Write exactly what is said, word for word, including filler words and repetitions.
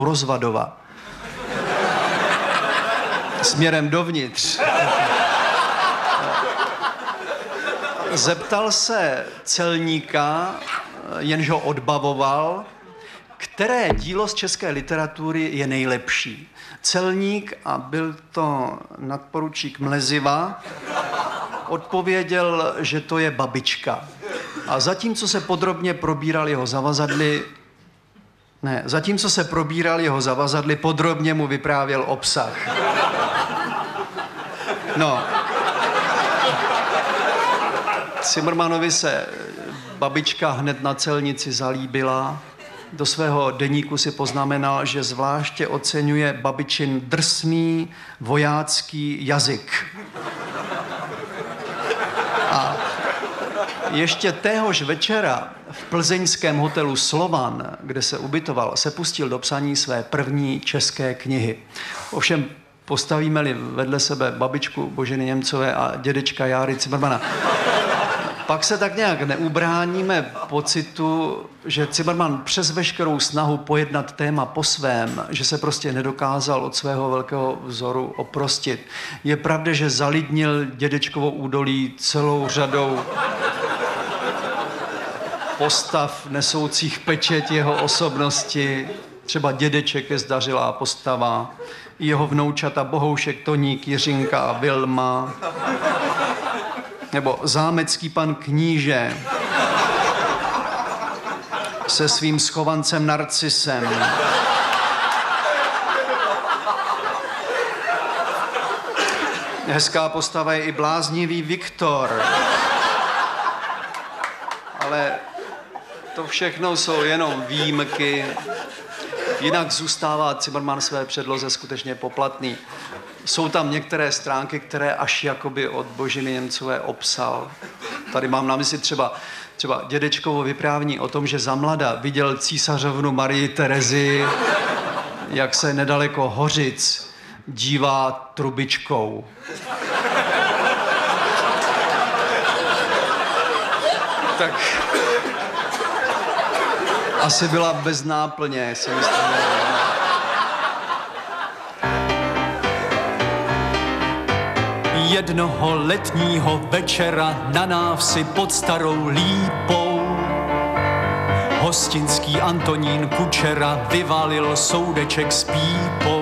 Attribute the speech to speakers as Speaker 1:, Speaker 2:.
Speaker 1: Rozvadova. Směrem dovnitř. Zeptal se celníka, jenž ho odbavoval, které dílo z české literatury je nejlepší. Celník, a byl to nadporučík Mleziva, odpověděl, že to je Babička. A zatímco se podrobně probíral jeho zavazadly, ne, zatímco se probíral jeho zavazadly, podrobně mu vyprávěl obsah. No. Cimrmanovi se Babička hned na celnici zalíbila. Do svého deníku si poznamenal, že zvláště oceňuje Babičin drsný vojácký jazyk. A ještě téhož večera v plzeňském hotelu Slovan, kde se ubytoval, se pustil do psaní své první české knihy. Ovšem postavíme-li vedle sebe babičku Boženy Němcové a dědečka Járy Cimrmana, pak se tak nějak neubráníme pocitu, že Cimrman přes veškerou snahu pojednat téma po svém, že se prostě nedokázal od svého velkého vzoru oprostit. Je pravda, že zalidnil dědečkovo údolí celou řadou postav nesoucích pečeť jeho osobnosti. Třeba dědeček je zdařilá postava, i jeho vnoučata Bohoušek, Toník, Jiřinka a Vilma. Nebo zámecký pan kníže se svým schovancem Narcisem. Hezká postava je i bláznivý Viktor. Ale to všechno jsou jenom výjimky. Jinak zůstává Cimrman své předloze skutečně poplatný. Jsou tam některé stránky, které až jakoby od Boženy Němcové obsal. Tady mám na mysli třeba, třeba dědečkovo vyprávění o tom, že za mlada viděl císařovnu Marii Terezi, jak se nedaleko Hořic dívá trubičkou. Tak asi byla bez náplně, si myslím.
Speaker 2: Jednoho letního večera na návsi pod Starou Lípou hostinský Antonín Kučera vyvalil soudeček s pípou.